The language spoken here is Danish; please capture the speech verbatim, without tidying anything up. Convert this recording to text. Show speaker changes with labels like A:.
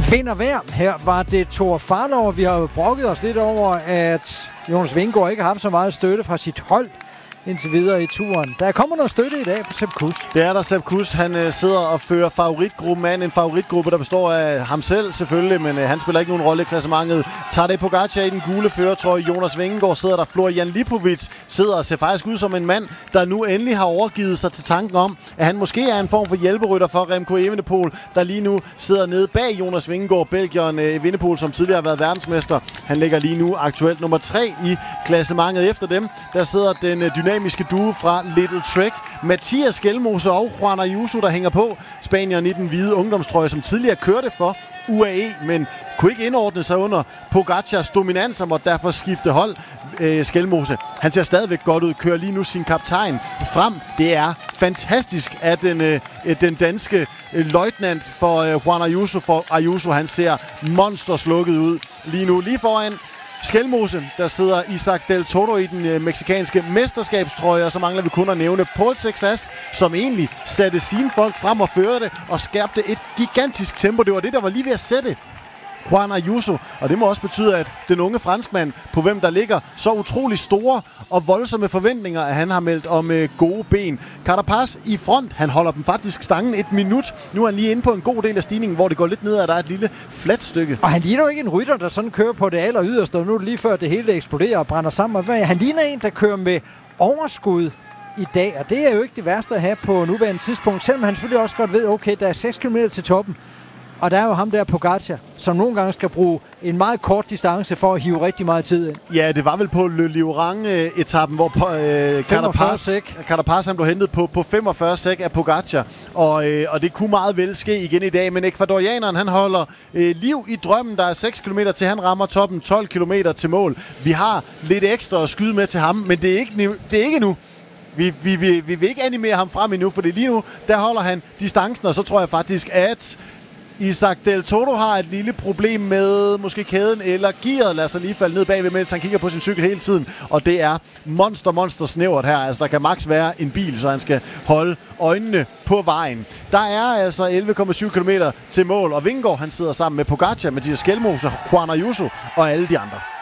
A: Vind og vejr. Her var det Thor Farlov. Vi har brokket os lidt over, at Jonas Vingegaard ikke har haft så meget støtte fra sit hold indtil videre i turen. Der kommer noget støtte i dag for Sepp Kuss.
B: Det er der Sepp Kuss. Han øh, sidder og fører favoritgruppen an. En favoritgruppe, der består af ham selv selvfølgelig, men øh, han spiller ikke nogen rolle i klassementet. Tadej Pogačar i den gule førertrøje. Jonas Vingegaard sidder der. Florian Lipovic sidder og ser faktisk ud som en mand, der nu endelig har overgivet sig til tanken om, at han måske er en form for hjælperytter for Remco Evenepoel, der lige nu sidder nede bag Jonas Vingegaard. Belgieren øh, Evenepoel, som tidligere har været verdensmester. Han ligger lige nu aktuelt nummer tre i klassementet. Efter dem, der sidder den øh, dynamiske duo fra Little Trek, Mathias Skelmose og Juan Ayuso, der hænger på. Spanieren i den hvide ungdomstrøje, som tidligere kørte for U A E, men kunne ikke indordne sig under Pogacars dominans, og måtte derfor skifte hold. øh, Skelmose, han ser stadigvæk godt ud, kører lige nu sin kaptajn frem. Det er fantastisk, at den, øh, den danske øh, løjtnant for øh, Juan Ayuso, for Ayuso, han ser monsterslukket ud lige nu. Lige foran Skelmose, der sidder Isaac Del Toro i den øh, mexikanske mesterskabstrøje, og så mangler vi kun at nævne Paul Sexas, som egentlig satte sine folk frem og førte og skabte et gigantisk tempo. Det var det, der var lige ved at sætte Juan Ayuso, og det må også betyde, at den unge franskmand, på hvem der ligger så utrolig store og voldsomme forventninger, at han har meldt om øh, gode ben. Carapaz i front, han holder dem faktisk stangen et minut. Nu er han lige inde på en god del af stigningen, hvor det går lidt ned, og der er et lille fladt stykke.
A: Og han ligner jo ikke en rytter, der sådan kører på det aller yderste, og nu er det lige før det hele eksploderer og brænder sammen. Han ligner en, der kører med overskud i dag, og det er jo ikke det værste at have på nuværende tidspunkt, selvom han selvfølgelig også godt ved, okay, der er seks kilometer til toppen. Og der er jo ham der Pogačar, som nogle gange skal bruge en meget kort distance for at hive rigtig meget tid ind.
B: Ja, det var vel på Le Liorang-etappen, hvor øh, Carapaz, Carapaz han blev hentet på, på femogfyrre sæk af Pogačar. Og, øh, og det kunne meget vel ske igen i dag, men ekvadorianeren han holder øh, liv i drømmen. Der er seks kilometer til han rammer toppen, tolv kilometer til mål. Vi har lidt ekstra at skyde med til ham, men det er ikke, det er ikke nu. Vi, vi, vi, vi vil ikke animere ham frem endnu, for det lige nu, der holder han distancen, og så tror jeg faktisk, at Isaac Del Toro har et lille problem med måske kæden eller gearet, lader sig lige falde ned bagved, mens han kigger på sin cykel hele tiden. Og det er monster, monster snævert her. Altså, der kan maks være en bil, så han skal holde øjnene på vejen. Der er altså elleve komma syv kilometer til mål, og Vingegaard, han sidder sammen med Pogačar, Mathias Skelmose, Juan Ayuso og alle de andre.